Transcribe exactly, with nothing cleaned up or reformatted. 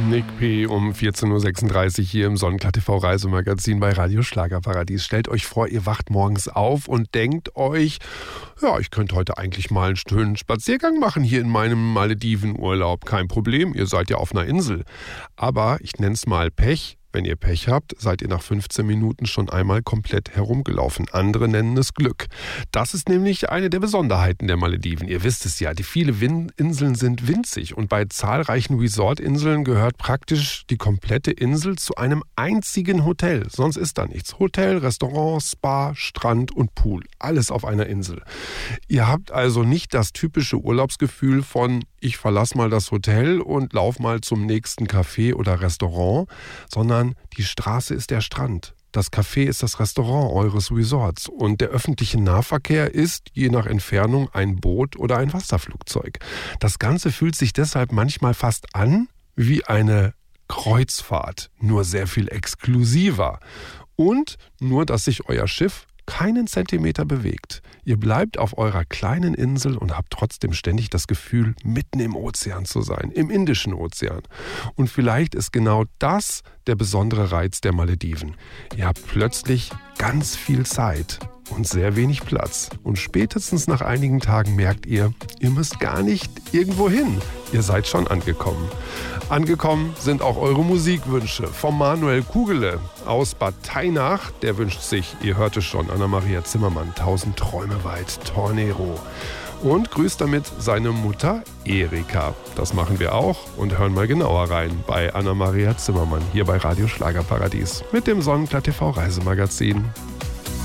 Nick P. um vierzehn Uhr sechsunddreißig hier im Sonnenklar-T V-Reisemagazin bei Radio Schlagerparadies. Stellt euch vor, ihr wacht morgens auf und denkt euch, ja, ich könnte heute eigentlich mal einen schönen Spaziergang machen hier in meinem Maledivenurlaub. Kein Problem, ihr seid ja auf einer Insel. Aber ich nenne es mal Pech. Wenn ihr Pech habt, seid ihr nach fünfzehn Minuten schon einmal komplett herumgelaufen. Andere nennen es Glück. Das ist nämlich eine der Besonderheiten der Malediven. Ihr wisst es ja, die viele Win- Inseln sind winzig und bei zahlreichen Resort-Inseln gehört praktisch die komplette Insel zu einem einzigen Hotel. Sonst ist da nichts. Hotel, Restaurant, Spa, Strand und Pool. Alles auf einer Insel. Ihr habt also nicht das typische Urlaubsgefühl von ich verlasse mal das Hotel und laufe mal zum nächsten Café oder Restaurant, sondern die Straße ist der Strand. Das Café ist das Restaurant eures Resorts und der öffentliche Nahverkehr ist, je nach Entfernung, ein Boot oder ein Wasserflugzeug. Das Ganze fühlt sich deshalb manchmal fast an wie eine Kreuzfahrt, nur sehr viel exklusiver. Und nur, dass sich euer Schiff keinen Zentimeter bewegt. Ihr bleibt auf eurer kleinen Insel und habt trotzdem ständig das Gefühl, mitten im Ozean zu sein, im Indischen Ozean. Und vielleicht ist genau das der besondere Reiz der Malediven. Ihr habt plötzlich ganz viel Zeit und sehr wenig Platz. Und spätestens nach einigen Tagen merkt ihr, ihr müsst gar nicht irgendwo hin. Ihr seid schon angekommen. Angekommen sind auch eure Musikwünsche. Vom Manuel Kugele aus Bad Tainach, der wünscht sich, ihr hört es schon, Anna-Maria Zimmermann, Tausend Träume weit, Tornero. Und grüßt damit seine Mutter Erika. Das machen wir auch und hören mal genauer rein bei Anna-Maria Zimmermann hier bei Radio Schlagerparadies mit dem Sonnenklar-T V-Reisemagazin.